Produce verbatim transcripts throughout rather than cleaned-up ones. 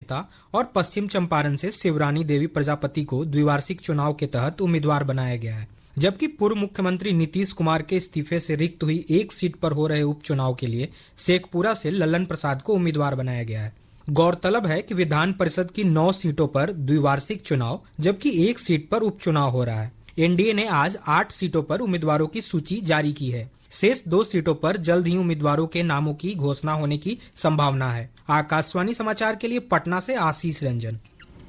गुप्ता और पश्चिम चंपारण से शिवरानी देवी प्रजापति को द्विवार्षिक चुनाव के तहत उम्मीदवार बनाया गया है, जबकि पूर्व मुख्यमंत्री नीतीश कुमार के इस्तीफे से रिक्त हुई एक सीट पर हो रहे उपचुनाव के लिए शेखपुरा से लल्लन प्रसाद को उम्मीदवार बनाया गया है। गौरतलब है कि विधान परिषद की नौ सीटों पर द्विवार्षिक चुनाव जबकि एक सीट पर उपचुनाव हो रहा है। एनडीए ने आज आठ सीटों पर उम्मीदवारों की सूची जारी की है। शेष दो सीटों पर जल्द ही उम्मीदवारों के नामों की घोषणा होने की संभावना है। आकाशवाणी समाचार के लिए पटना से आशीष रंजन।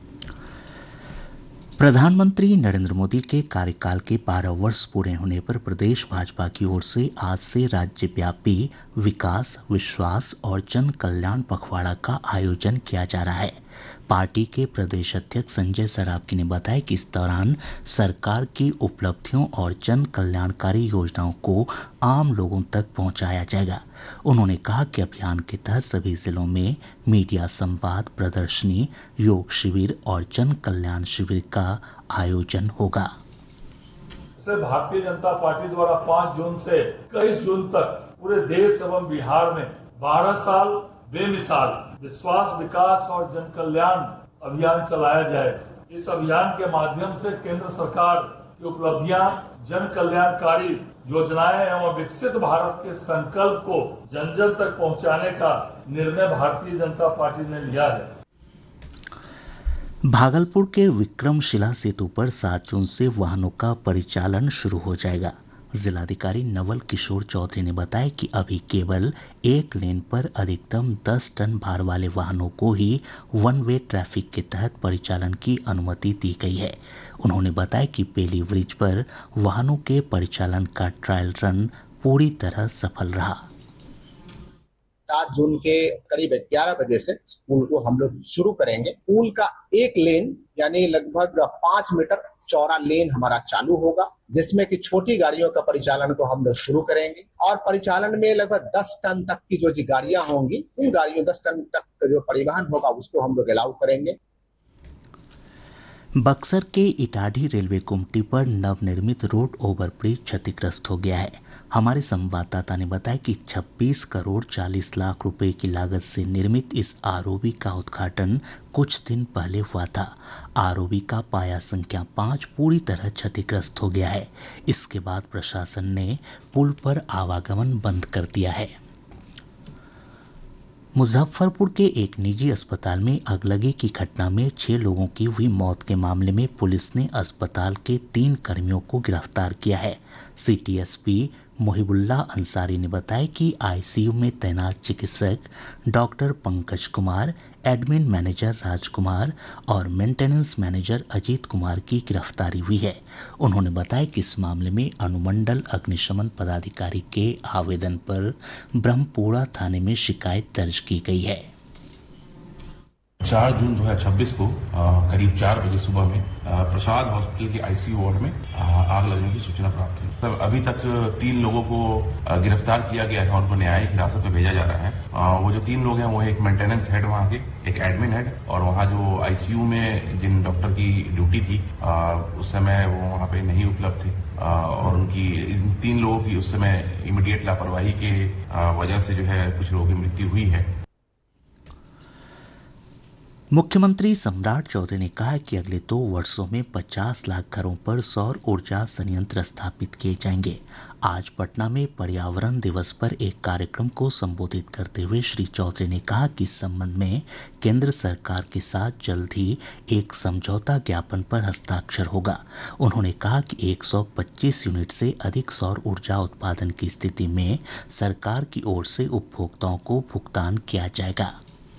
प्रधानमंत्री नरेंद्र मोदी के कार्यकाल के बारह वर्ष पूरे होने पर प्रदेश भाजपा की ओर से आज से राज्यव्यापी विकास, विश्वास और जन कल्याण पखवाड़ा का आयोजन किया जा रहा है। पार्टी के प्रदेश अध्यक्ष संजय सरावगी ने बताया कि इस दौरान सरकार की उपलब्धियों और जन कल्याणकारी योजनाओं को आम लोगों तक पहुंचाया जाएगा। उन्होंने कहा कि अभियान के तहत सभी जिलों में मीडिया संवाद, प्रदर्शनी, योग शिविर और जन कल्याण शिविर का आयोजन होगा। भारतीय जनता पार्टी द्वारा पाँच जून से इक्कीस जून तक पूरे देश एवं बिहार में बारह साल बेमिसाल विश्वास, विकास और जन कल्याण अभियान चलाया जाए। इस अभियान के माध्यम से केंद्र सरकार की उपलब्धियां, जन कल्याणकारी योजनाएं एवं विकसित भारत के संकल्प को जन जन तक पहुंचाने का निर्णय भारतीय जनता पार्टी ने लिया है। भागलपुर के विक्रमशिला सेतु पर सात जून से वाहनों का परिचालन शुरू हो जाएगा। जिलाधिकारी नवल किशोर चौधरी ने बताया कि अभी केवल एक लेन पर अधिकतम दस टन भार वाले वाहनों को ही वन वे ट्रैफिक के तहत परिचालन की अनुमति दी गई है। उन्होंने बताया कि पेली ब्रिज पर वाहनों के परिचालन का ट्रायल रन पूरी तरह सफल रहा। सात जून के करीब ग्यारह बजे से पुल को हम लोग शुरू करेंगे। पुल का एक लेन यानी लगभग पांच मीटर चौड़ा लेन हमारा चालू होगा, जिसमें कि छोटी गाड़ियों का परिचालन को हम लोग शुरू करेंगे और परिचालन में लगभग दस टन तक की जो गाड़ियां होंगी, उन गाड़ियों दस टन तक का जो परिवहन होगा उसको हम लोग अलाउ करेंगे। बक्सर के इटाढ़ी रेलवे गुमटी पर नवनिर्मित रोड ओवरब्रिज क्षतिग्रस्त हो गया है। हमारे संवाददाता ने बताया कि छब्बीस करोड़ चालीस लाख रुपए की लागत से निर्मित इस आरओबी का उद्घाटन कुछ दिन पहले हुआ था। आरओबी का पाया संख्या पाँच पूरी तरह क्षतिग्रस्त हो गया है। इसके बाद प्रशासन ने पुल पर आवागमन बंद कर दिया है। मुजफ्फरपुर के एक निजी अस्पताल में अगलगी की घटना में छह लोगों की हुई मौत के मामले में पुलिस ने अस्पताल के तीन कर्मियों को गिरफ्तार किया है। सिटी एसपी मोहिबुल्लाह अंसारी ने बताया कि आईसीयू में तैनात चिकित्सक doctor Pankaj Kumar, admin manager राजकुमार और मेंटेनेंस मैनेजर अजीत कुमार की गिरफ्तारी हुई है। उन्होंने बताया कि इस मामले में अनुमंडल अग्निशमन पदाधिकारी के आवेदन पर ब्रह्मपुरा थाने में शिकायत दर्ज की गई है। चार जून दो हजार छब्बीस को आ, करीब चार बजे सुबह में आ, प्रसाद हॉस्पिटल के आईसीयू वार्ड में आ, आग लगने की सूचना प्राप्त हुई। तब अभी तक तीन लोगों को आ, गिरफ्तार किया गया है, उनको न्यायिक हिरासत में भेजा जा रहा है। आ, वो जो तीन लोग हैं वो एक मेंटेनेंस हेड वहाँ के, एक एडमिन हेड और वहाँ जो आईसीयू में जिन डॉक्टर की ड्यूटी थी आ, उस समय वो वहाँ पे नहीं उपलब्ध थे आ, और उनकी इन तीन लोगों की उस समय इमीडिएट लापरवाही के आ, वजह से जो है कुछ लोगों की मृत्यु हुई है। मुख्यमंत्री सम्राट चौधरी ने कहा कि अगले दो वर्षों में पचास लाख घरों पर सौर ऊर्जा संयंत्र स्थापित किए जाएंगे। आज पटना में पर्यावरण दिवस पर एक कार्यक्रम को संबोधित करते हुए श्री चौधरी ने कहा कि इस संबंध में केंद्र सरकार के साथ जल्द ही एक समझौता ज्ञापन पर हस्ताक्षर होगा। उन्होंने कहा कि एक सौ पच्चीस यूनिट से अधिक सौर ऊर्जा उत्पादन की स्थिति में सरकार की ओर से उपभोक्ताओं को भुगतान किया जाएगा।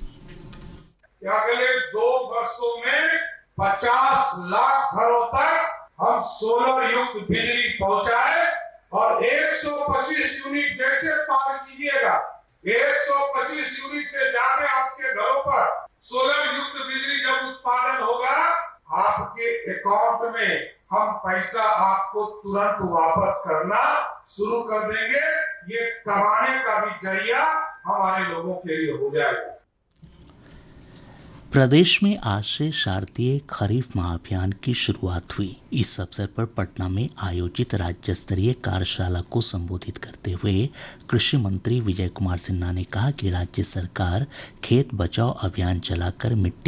अगले दो वर्षों में पचास लाख घरों तक हम सोलर युक्त बिजली पहुंचाए और एक सौ पच्चीस यूनिट जैसे पार कीजिएगा, एक सौ पच्चीस यूनिट से ज्यादा आपके घरों पर सोलर युक्त बिजली जब उत्पादन होगा, आपके अकाउंट में हम पैसा आपको तुरंत वापस करना शुरू कर देंगे। ये कमाने का भी जरिया हमारे लोगों के लिए हो जाएगा। प्रदेश में आज से शारदीय खरीफ महाअभियान की शुरुआत हुई। इस अवसर पर पटना में आयोजित राज्य स्तरीय कार्यशाला को संबोधित करते हुए कृषि मंत्री विजय कुमार सिन्हा ने कहा कि राज्य सरकार खेत बचाओ अभियान चलाकर मिट्टी